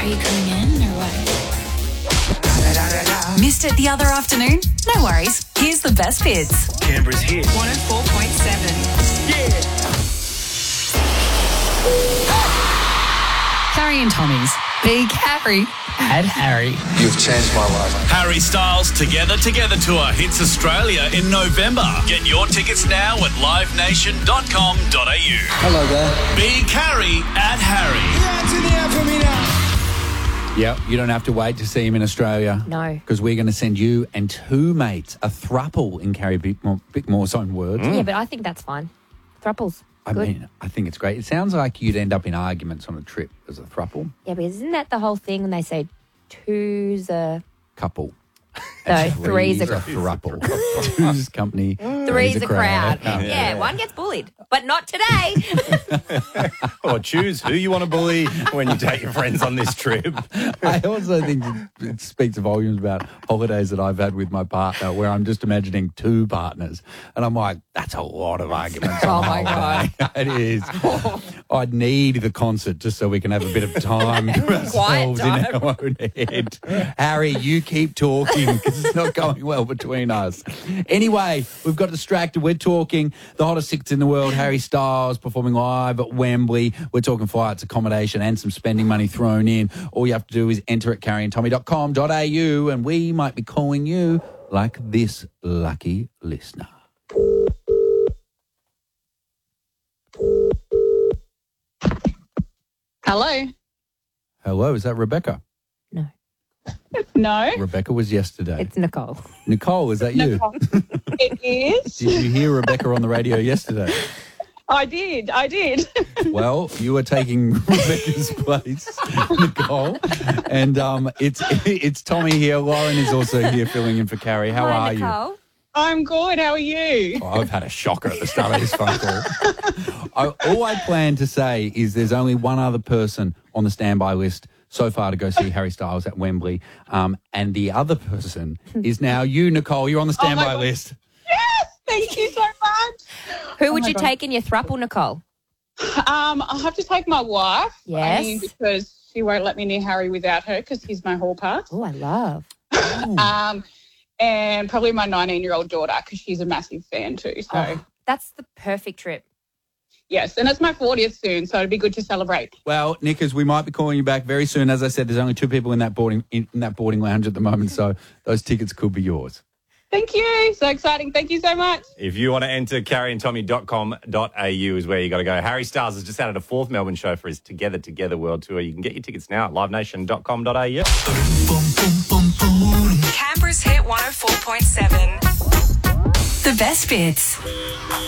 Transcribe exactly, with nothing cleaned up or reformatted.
Are you coming in or what? Missed it the other afternoon? No worries. Here's the best bits. Canberra's hit. one oh four point seven. Yeah. Carrie and Tommy's Big Harry and Harry. You've changed my life. Harry Styles Together Together Tour hits Australia in November. Get your tickets now at live nation dot com dot a u. Hello there. Big Harry at Harry. Hands in the air for me now. Yep, you don't have to wait to see him in Australia. No. Because we're going to send you and two mates, a thruple in Carrie Bickmore, Bickmore's own words. Yeah, but I think that's fine. Thruples. I Good. mean, I think it's great. It sounds like you'd end up in arguments on a trip as a thruple. Yeah, but isn't that the whole thing when they say two's a... Couple. No, three's a... thruple. Two's company. Three's a crowd. Yeah. Yeah, one gets bullied, but not today. Or choose who you want to bully when you take your friends on this trip. I also think it speaks volumes about holidays that I've had with my partner where I'm just imagining two partners. And I'm like, that's a lot of arguments. Oh, my God. It is. I'd need the concert just so we can have a bit of time to ourselves in time. our own head. Harry, you keep talking because it's not going well between us. Anyway, we've got distracted. We're talking the hottest six in the world, Harry Styles performing live at Wembley. We're talking flights, accommodation and some spending money thrown in. All you have to do is enter at carrie and tommy dot com dot a u and we might be calling you like this lucky listener. Hello. Hello, is that Rebecca? No, No, Rebecca was yesterday. it's Nicole. Nicole, is that you? it is. Did you hear Rebecca on the radio yesterday? I did. I did. Well, you are taking Rebecca's place, Nicole. And um, it's it's Tommy here. Lauren is also here filling in for Carrie. How Hi, are you? Nicole. I'm good. How are you? Oh, I've had a shocker at the start of this phone call. I, all I plan to say is there's only one other person on the standby list so far to go see Harry Styles at Wembley. Um, and the other person is now you, Nicole. You're on the standby God. list. Yes. Thank you so much. Who would my you God. take in your thruple, Nicole? Um, I'll have to take my wife. Yes. I mean, because she won't let me near Harry without her because he's my hall pass. Oh, I love. Um, and probably my nineteen-year-old daughter because she's a massive fan too. So, Oh, that's the perfect trip. yes. And it's my fortieth soon, so it'd be good to celebrate. Well, Nickers, we might be calling you back very soon. As I said, there's only two people in that boarding in, in that boarding lounge at the moment, so those tickets could be yours. Thank you. So exciting. Thank you so much. If you want to enter, carrie and tommy dot com dot a u is where you got to go. Harry Styles has just added a fourth Melbourne show for his Together Together World Tour. You can get your tickets now at live nation dot com dot a u. Canberra's hit one oh four point seven. The best bits.